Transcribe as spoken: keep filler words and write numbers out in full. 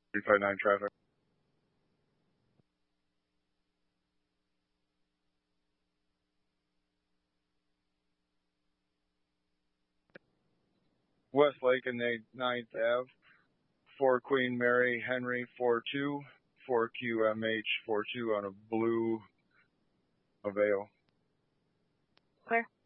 three five nine traffic. Westlake and ninth Ave, four Queen Mary Henry four two, four Q M H four two on a blue Avail. Clear.